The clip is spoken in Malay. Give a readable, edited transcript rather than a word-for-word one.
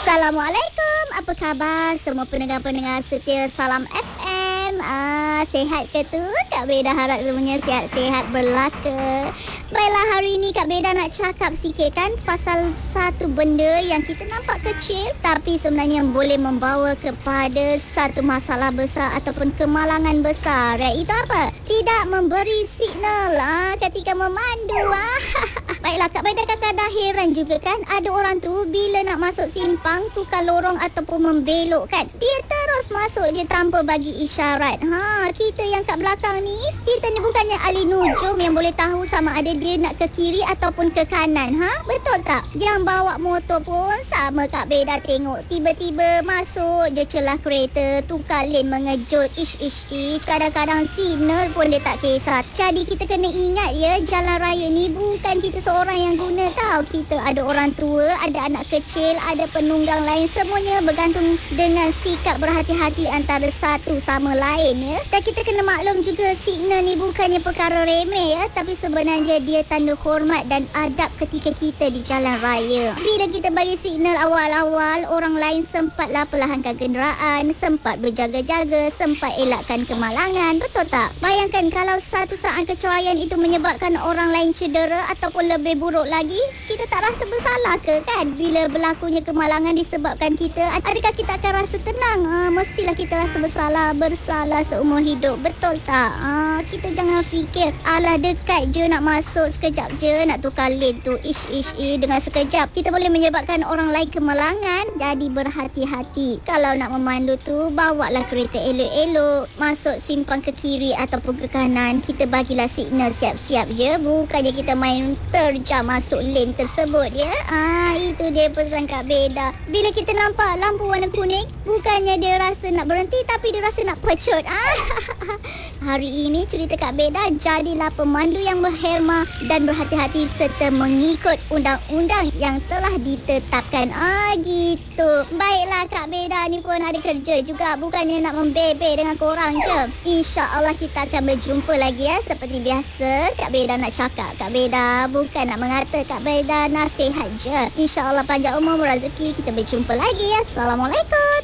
Assalamualaikum. Apa khabar semua pendengar-pendengar setia Salam FM? Sihat ke tu? Kak Beda harap semuanya sihat-sihat belaka. Baiklah, hari ini Kak Beda nak cakap sikit kan pasal satu benda yang kita nampak kecil tapi sebenarnya boleh membawa kepada satu masalah besar ataupun kemalangan besar. Itu apa? Tidak memberi signal ketika memandu. Baiklah, Kak Beda kadang-kadang heran juga kan, ada orang tu bila nak masuk simpang, tukar lorong ataupun membelok kan, dia terus masuk je tanpa bagi isyarat. Kita yang kat belakang ni, kita ni bukannya ahli nujum yang boleh tahu sama ada dia nak ke kiri ataupun ke kanan. Betul tak? Yang bawa motor pun sama Kak Beda tengok, tiba-tiba masuk je celah kereta, tukar lane mengejut, ish. Kadang-kadang signal pun dia tak kisah. Jadi kita kena ingat ya, jalan raya ni bukan kita seorang yang guna tau. Kita ada orang tua, ada anak kecil, ada penunggang lain. Semuanya bergantung dengan sikap berhati-hati antara satu sama lain ya. Dan kita kena maklum juga, signal ni bukannya perkara remeh ya, tapi sebenarnya dia tanda hormat dan adab ketika kita di jalan raya. Bila kita bagi signal awal-awal, orang lain sempatlah perlahankan kenderaan, sempat berjaga-jaga, sempat elakkan kemalangan. Betul tak? Bayangkan kalau satu saat kecuaian itu menyebabkan orang lain cedera ataupun lebih buruk lagi, kita tak rasa bersalah ke kan? Bila berlakunya kemalangan disebabkan kita, adakah kita akan rasa tenang? Mestilah kita rasa bersalah seumur hidup. Betul tak? Kita jangan fikir alah dekat je nak masuk, sekejap je nak tukar lane tu, ish dengan sekejap kita boleh menyebabkan orang lain kemalangan. Jadi berhati-hati. Kalau nak memandu tu, bawalah kereta elok-elok, masuk simpang ke kiri ataupun ke kanan, kita bagilah signal siap-siap je, bukannya kita main terjam masuk lane tersebut ya. Itu dia pesan Kak Beda. Bila kita nampak lampu warna kuning, bukannya dia rasa nak berhenti, tapi dia rasa nak pecut. Hari ini cerita Kak Beda, jadilah pemandu yang berherma dan berhati-hati serta mengikut undang-undang yang telah ditetapkan. Gitu. Baiklah, Kak Beda ni pun ada kerja juga, bukannya nak membebe dengan korang je. InsyaAllah kita akan berjumpa lagi ya. Seperti biasa, Kak Beda nak cakap, Kak Beda bukan nak mengata, Kak Beda nasihat je. InsyaAllah panjang umur rezeki, kita berjumpa lagi ya. Assalamualaikum.